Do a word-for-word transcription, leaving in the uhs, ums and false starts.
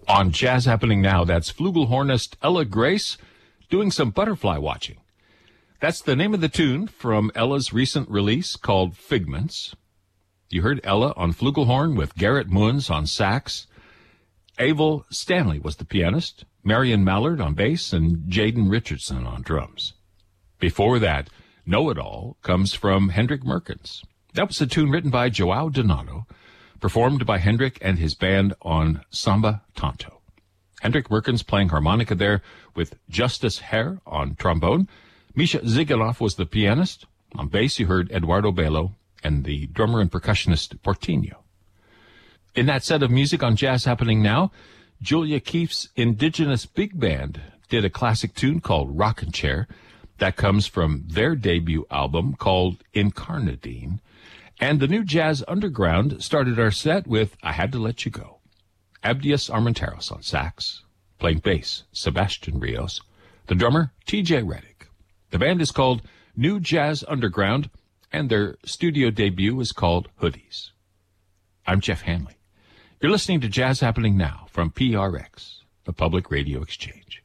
On Jazz Happening Now, that's flugelhornist Ella Grace doing some butterfly watching. That's the name of the tune from Ella's recent release called Figments. You heard Ella on flugelhorn with Garrett Moons on sax. Abel Stanley was the pianist, Marion Mallard on bass, and Jaden Richardson on drums. Before that, Know It All comes from Hendrik Merkens. That was a tune written by Joao Donato, performed by Hendrik and his band on Samba Tanto. Hendrik Merkens playing harmonica there with Justice Hare on trombone. Misha Zigalov was the pianist. On bass, you heard Eduardo Belo and the drummer and percussionist Portinho. In that set of music on Jazz Happening Now, Julia Keefe's Indigenous Big Band did a classic tune called Rockin' Chair. That comes from their debut album called Incarnadine. And the new Jazz Underground started our set with I Had to Let You Go. Abdias Armenteros on sax, playing bass, Sebastian Rios. The drummer, T J Reddick. The band is called New Jazz Underground, and their studio debut is called Hoodies. I'm Jeff Hanley. You're listening to Jazz Happening Now from P R X, the Public Radio Exchange.